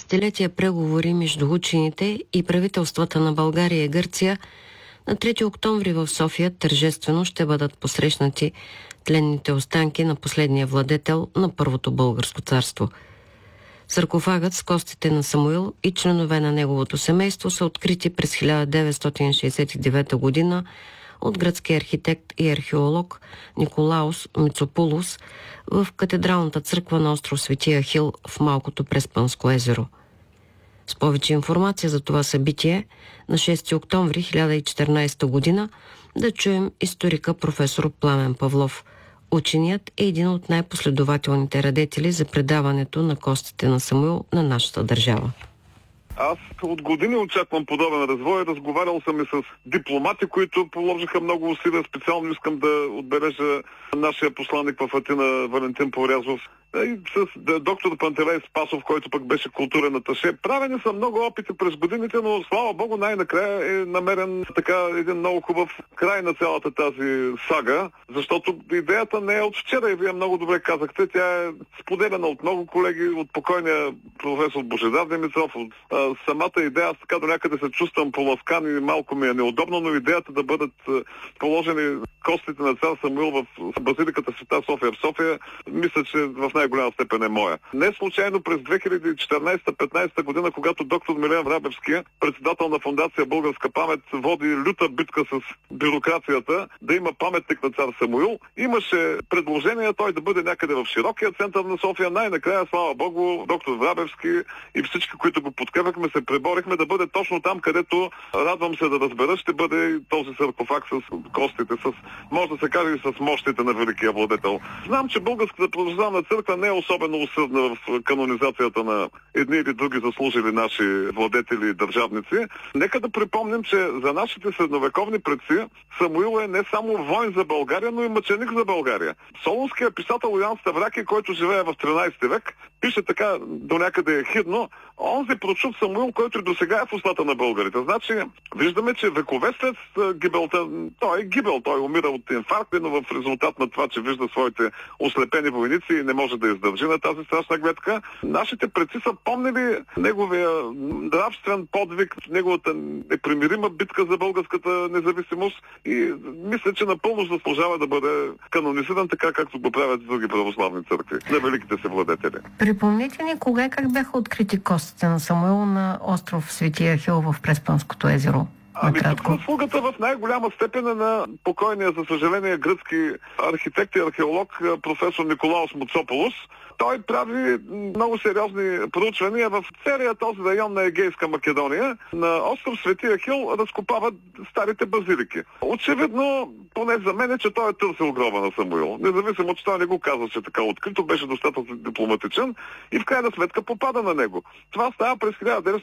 десетилетия преговори между учените и правителствата на България и Гърция, на 3 октомври в София тържествено ще бъдат посрещнати тленните останки на последния владетел на Първото българско царство. Саркофагът с костите на Самуил и членове на неговото семейство са открити през 1969 година от гръцкия архитект и археолог Николаус Мицопулос в катедралната църква на остров Свети Ахил в Малкото Преспанско езеро. С повече информация за това събитие на 6 октомври 2014 година да чуем историка професор Пламен Павлов. Ученият е един от най-последователните радетели за предаването на костите на Самуил на нашата държава. Аз от години очаквам подобен развой. Разговарял съм и с дипломати, които положиха много усилия. Специално искам да отбележа нашия посланник в Атина Валентин Порязов и с доктор Пантелей Спасов, който пък беше културен аташе. Правени са много опити през годините, но слава Богу най-накрая е намерен така един много хубав край на цялата тази сага, защото идеята не е от вчера и вие много добре казахте. Тя е споделена от много колеги, от покойния професор Божидар Димитров, от самата идея. Аз така до някъде се чувствам поласкан и малко ми е неудобно, но идеята да бъдат положени костите на цар Самуил в базиликата Света София в София, мисля, че в най-голяма степен е моя. Не случайно през 2014-15 година, когато доктор Милен Врабевски, председател на фондация Българска памет, води люта битка с бюрокрацията да има паметник на цар Самуил, имаше предложение той да бъде някъде в широкия център на София. Най-накрая, слава Богу, доктор Врабевски и всички, които го подкрепяхме, се преборихме да бъде точно там, където, радвам се да разбера, ще бъде този саркофаг с костите, може да се каже и с мощите на великия владетел. Знам, че Българската православна църква не е особено усърдна в канонизацията на едни или други заслужили наши владетели и държавници. Нека да припомним, че за нашите средновековни предци Самуил е не само войн за България, но и мъченик за България. Солунският писател Йоан Ставраки, който живее в 13 век, пише така до някъде ехидно: онзи прочут Самуил, който и досега е в устата на българите. Значи, виждаме, че векове след гибелта, той е гибел, той умира от инфаркт, но в резултат на това, че вижда своите ослепени войници и не може да издържи на тази страшна гледка. Нашите предци са помнили неговия нравствен подвиг, неговата непримирима битка за българската независимост и мисля, че напълно заслужава да бъде канонизиран така, както го правят други православни църкви на великите си владетели. Припомните ни кога и как бяха открити костите на Самуил на остров Свети Ахил в Преспанското езеро? Заслугата в най-голяма степен е на покойния, за съжаление, гръцки архитект и археолог професор Николаус Мицопулос. Той прави много сериозни проучвания в целия този район на Егейска Македония. На остров Свети Ахил разкопават старите базилики. Очевидно, поне за мен, че той е търсил гроба на Самуил. Независимо, че той не го казва, че така открито, беше достатъчно дипломатичен и в крайна сметка попада на него. Това става през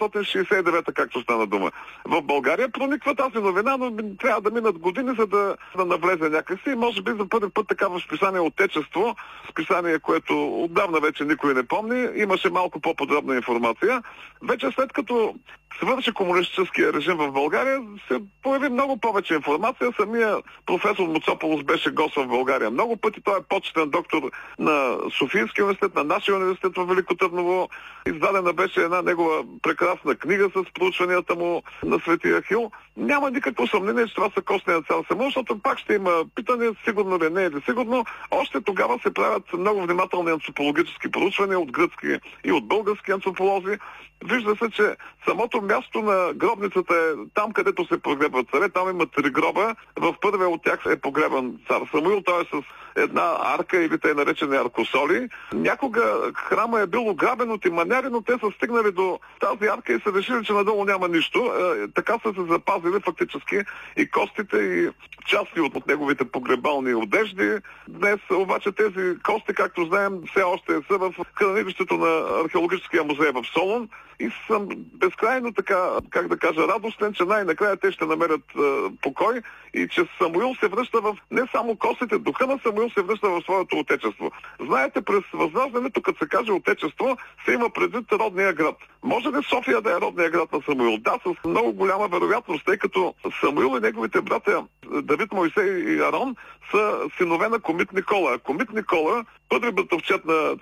1969, както стана дума. В България прониква тази новина, но трябва да минат години, за да навлезе някакси. И може би за първи път така в списание Отечество, списание, което отдавна вече никой не помни, имаше малко по-подробна информация. Вече след като свърши комунистическия режим в България, се появи много повече информация. Самия професор Мицопулос беше гост в България много пъти. Той е почетен доктор на Софийския университет, на нашия университет в Велико Търново. Издадена беше една негова прекрасна книга с проучванията му на Свети Ахил. Няма никакво съмнение, че това са кости на цар Самуил, защото пак ще има питане, сигурно ли не или сигурно. Още тогава се правят много внимателни антропологически проучвания от гръцки и от български антрополози. Вижда се, че самото място на гробницата е там, където се погребват царе. Там има 3 гроба. В първия от тях е погребан цар Самуил. Той е с една арка или те наречени аркосоли. Някога храма е бил ограбен от иманяри, но те са стигнали до тази арка и са решили, че надолу няма нищо. Така са се запазили фактически и костите, и части от неговите погребални одежди. Днес обаче тези кости, както знаем, все още са в хранилището на археологическия музей в Солун. И съм безкрайно така, как да кажа, радостен, че най-накрая те ще намерят покой и че Самуил се връща в не само костите, духа на Самуил се връща в своето отечество. Знаете, през Възраждането, като се каже отечество, се има предвид родния град. Може ли София да е родния град на Самуил? Да, с много голяма вероятност, тъй като Самуил и неговите братя Давид, Мойсей и Арон са синове на Комит Никола. Комит Никола, първи братовчет на